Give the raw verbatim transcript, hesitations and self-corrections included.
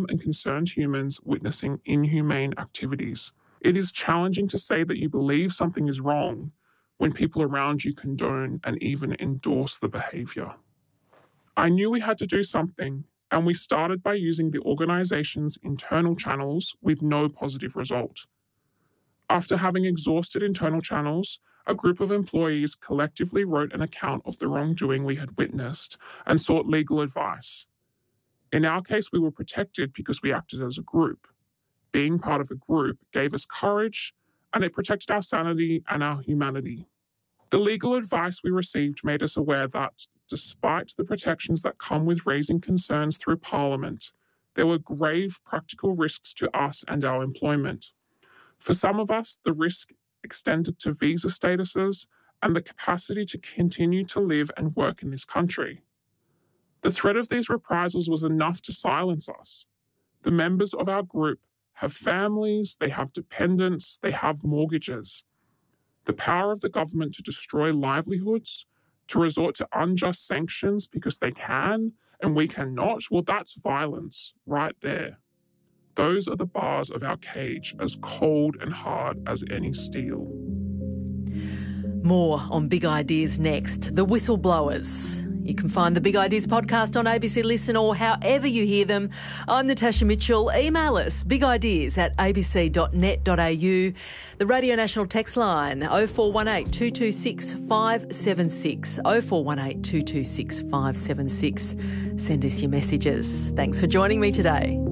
and concerned humans witnessing inhumane activities. It is challenging to say that you believe something is wrong when people around you condone and even endorse the behaviour. I knew we had to do something, and we started by using the organisation's internal channels with no positive result. After having exhausted internal channels, a group of employees collectively wrote an account of the wrongdoing we had witnessed and sought legal advice. In our case, we were protected because we acted as a group. Being part of a group gave us courage, and it protected our sanity and our humanity. The legal advice we received made us aware that, despite the protections that come with raising concerns through Parliament, there were grave practical risks to us and our employment. For some of us, the risk extended to visa statuses and the capacity to continue to live and work in this country. The threat of these reprisals was enough to silence us. The members of our group have families, they have dependents, they have mortgages. The power of the government to destroy livelihoods, to resort to unjust sanctions because they can and we cannot, well, that's violence right there. Those are the bars of our cage, as cold and hard as any steel. More on Big Ideas next. The Whistleblowers. You can find the Big Ideas podcast on A B C Listen or however you hear them. I'm Natasha Mitchell. Email us, bigideas at a b c dot net dot a u. The Radio National text line, oh four one eight, two two six, five seven six, oh four one eight, two two six, five seven six. Send us your messages. Thanks for joining me today.